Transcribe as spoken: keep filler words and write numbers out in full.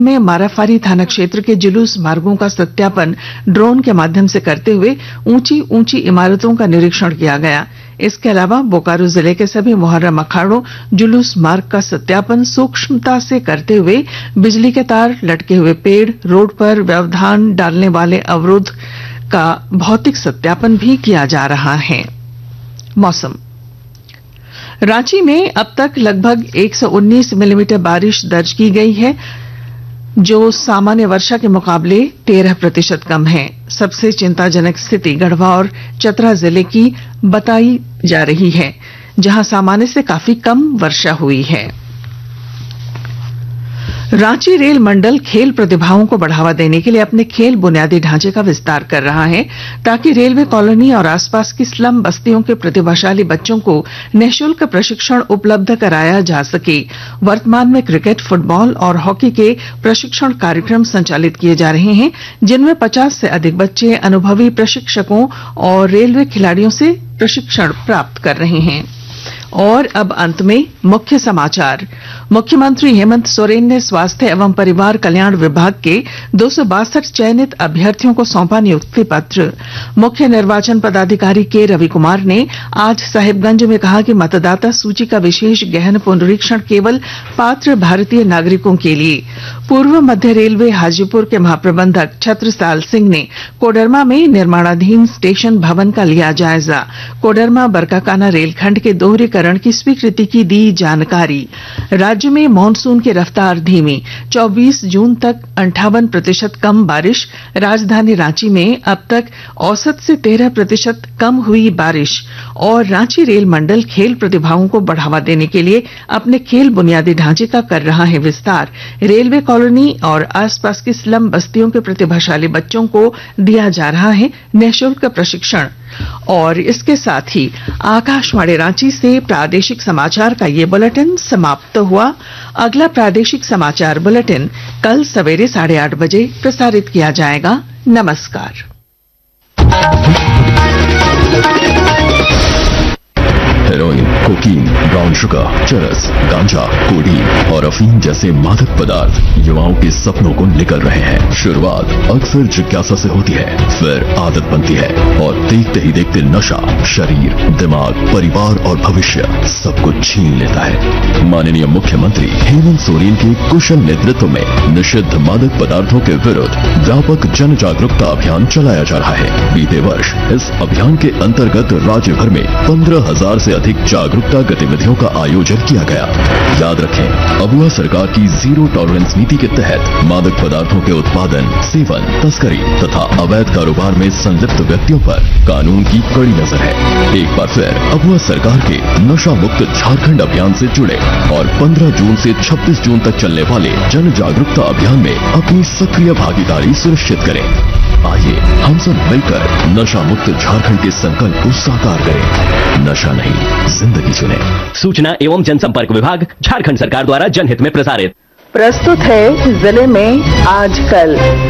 में माराफारी थाना क्षेत्र के जुलूस मार्गों का सत्यापन ड्रोन के माध्यम से करते हुए ऊंची ऊंची इमारतों का निरीक्षण किया गया। इसके अलावा बोकारो जिले के सभी मुहर्रम अखाड़ों जुलूस मार्ग का सत्यापन सूक्ष्मता से करते हुए बिजली के तार, लटके हुए पेड़, रोड पर व्यवधान डालने वाले अवरोध का भौतिक सत्यापन भी किया जा रहा है। मौसम। रांची में अब तक लगभग एक सौ उन्नीस मिलीमीटर बारिश दर्ज की गई है, जो सामान्य वर्षा के मुकाबले तेरह प्रतिशत कम है। सबसे चिंताजनक स्थिति गढ़वा और चतरा जिले की बताई जा रही है, जहां सामान्य से काफी कम वर्षा हुई है। रांची रेल मंडल खेल प्रतिभाओं को बढ़ावा देने के लिए अपने खेल बुनियादी ढांचे का विस्तार कर रहा है, ताकि रेलवे कॉलोनी और आसपास की स्लम बस्तियों के प्रतिभाशाली बच्चों को निःशुल्क प्रशिक्षण उपलब्ध कराया जा सके। वर्तमान में क्रिकेट, फुटबॉल और हॉकी के प्रशिक्षण कार्यक्रम संचालित किए जा रहे हैं, जिनमें पचास से अधिक बच्चे अनुभवी प्रशिक्षकों और रेलवे खिलाड़ियों से प्रशिक्षण प्राप्त कर रहे हैं। और अब अंत में मुख्य समाचार। मुख्यमंत्री हेमंत सोरेन ने स्वास्थ्य एवं परिवार कल्याण विभाग के दो सौ बासठ चयनित अभ्यर्थियों को सौंपा नियुक्ति पत्र। मुख्य निर्वाचन पदाधिकारी के रवि कुमार ने आज साहिबगंज में कहा कि मतदाता सूची का विशेष गहन पुनरीक्षण केवल पात्र भारतीय नागरिकों के लिए। पूर्व मध्य रेलवे हाजीपुर के महाप्रबंधक छत्रसाल सिंह ने कोडरमा में निर्माणाधीन स्टेशन भवन का लिया जायजा। कोडरमा बरकाकाना रेलखंड के दोहरीकरण की स्वीकृति की दी जानकारी। राज्य में मानसून की रफ्तार धीमी, चौबीस जून तक अंठावन प्रतिशत कम बारिश। राजधानी रांची में अब तक औसत से तेरह प्रतिशत कम हुई बारिश। और रांची रेल मंडल खेल प्रतिभाओं को बढ़ावा देने के लिए अपने खेल बुनियादी ढांचे का कर रहा है विस्तार। रेलवे कॉलोनी और आसपास की स्लम बस्तियों के प्रतिभाशाली बच्चों को दिया जा रहा है निःशुल्क प्रशिक्षण। और इसके साथ ही आकाशवाणी रांची से प्रादेशिक समाचार का ये बुलेटिन समाप्त हुआ। अगला प्रादेशिक समाचार बुलेटिन कल सवेरे साढ़े आठ बजे प्रसारित किया जाएगा। नमस्कार। हेरोइन, कोकीन, ब्राउन शुगर, चरस, गांजा, कोडीन और अफीम जैसे मादक पदार्थ युवाओं के सपनों को निकल रहे हैं। शुरुआत अक्सर जिज्ञासा से होती है, फिर आदत बनती है और देखते ही देखते नशा शरीर, दिमाग, परिवार और भविष्य सब कुछ छीन लेता है। माननीय मुख्यमंत्री हेमंत सोरेन के कुशल नेतृत्व में निषिद्ध मादक पदार्थों के विरुद्ध व्यापक जन जागरूकता अभियान चलाया जा रहा है। बीते वर्ष इस अभियान के अंतर्गत राज्य भर में पंद्रह हजार से अधिक जागरूकता गतिविधियों का आयोजन किया गया। याद रखें, अबुआ सरकार की जीरो टॉलरेंस नीति के तहत मादक पदार्थों के उत्पादन, सेवन, तस्करी तथा अवैध कारोबार में संलिप्त व्यक्तियों पर कानून की कड़ी नजर है। एक बार फिर अबुआ सरकार के नशा मुक्त झारखंड अभियान से जुड़े और पंद्रह जून से छब्बीस जून तक चलने वाले जन जागरूकता अभियान में अपनी सक्रिय भागीदारी सुनिश्चित करें। आइए हम सब मिलकर नशा मुक्त झारखंड के संकल्प को साकार करें। नशा नहीं, जिंदगी चुने। सूचना एवं जनसंपर्क विभाग झारखंड सरकार द्वारा जनहित में प्रसारित। प्रस्तुत है जिले में आजकल।